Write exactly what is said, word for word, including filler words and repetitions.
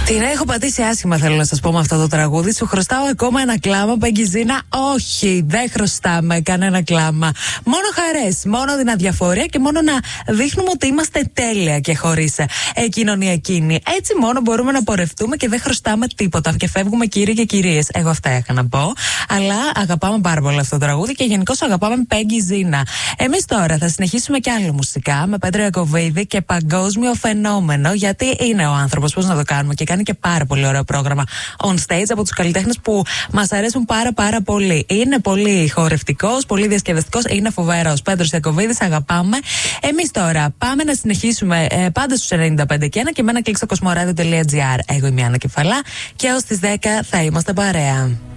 Την έχω πατήσει άσχημα, θέλω να σας πω, με αυτό το τραγούδι. Σου χρωστάω ακόμα ένα κλάμα, Παγκιζίνα. Όχι, δεν χρωστάμε κανένα κλάμα. Μόνο χαρές, μόνο την αδιαφορία και μόνο να δείχνουμε ότι είμαστε τέλεια και χωρίς ε, κοινωνιακή. Έτσι μόνο μπορούμε να πορευτούμε και δεν χρωστάμε τίποτα. Και φεύγουμε κύριοι και κυρίες. Εγώ αυτά είχα να πω. Αλλά αγαπάμε πάρα πολύ αυτό το τραγούδι και γενικώς αγαπάμε Παγκιζίνα. Εμείς τώρα θα συνεχίσουμε κι άλλο μουσικά με Πέτρο Ιακωβίδη και παγκόσμιο φαινόμενο. Γιατί είναι ο άνθρωπος, πώς να το κάνουμε, και κάνει και πάρα πολύ ωραίο πρόγραμμα on stage από τους καλλιτέχνες που μας αρέσουν πάρα πάρα πολύ. Είναι πολύ χορευτικός, πολύ διασκεδαστικός, είναι φοβερός. Πέτρος Ιακωβίδης, αγαπάμε. Εμείς τώρα πάμε να συνεχίσουμε ε, πάντα στους ενενήντα πέντε και ένα και με ένα κλικ στο κοσμοράδιο τελεία τζι άρ. Εγώ είμαι η Άννα Κεφαλά και ως τις δέκα θα είμαστε παρέα.